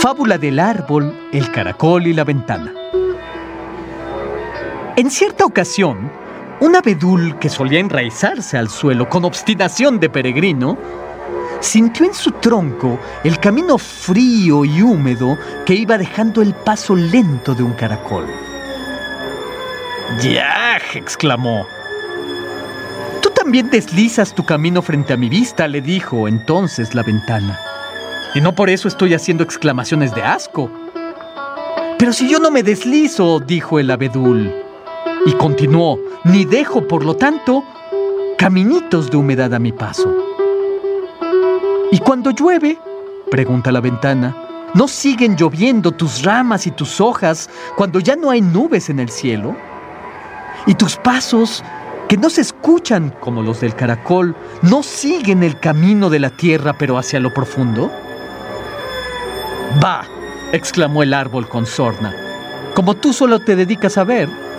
Fábula del árbol, el caracol y la ventana. En cierta ocasión, un abedul que solía enraizarse al suelo con obstinación de peregrino, sintió en su tronco el camino frío y húmedo que iba dejando el paso lento de un caracol. ¡Ya!, exclamó. «Tú también deslizas tu camino frente a mi vista», le dijo entonces la ventana. «Y no por eso estoy haciendo exclamaciones de asco». «Pero si yo no me deslizo», dijo el abedul. Y continuó: «Ni dejo, por lo tanto, caminitos de humedad a mi paso». «¿Y cuando llueve?», pregunta la ventana, «¿no siguen lloviendo tus ramas y tus hojas cuando ya no hay nubes en el cielo? ¿Y tus pasos, que no se escuchan como los del caracol, no siguen el camino de la tierra pero hacia lo profundo?» «Bah», exclamó el árbol con sorna, «como tú solo te dedicas a ver,